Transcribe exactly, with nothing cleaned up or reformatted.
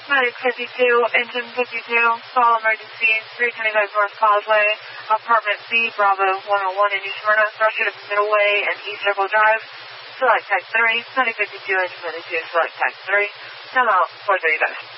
Medic fifty-two, engine fifty-two, call emergency, three twenty-five North Causeway, apartment B, Bravo one oh one in East Smyrna, structure to Middle Way and East Circle Drive, select tag three, Medic fifty-two, engine fifty-two, select tag three, come out four thirty-five.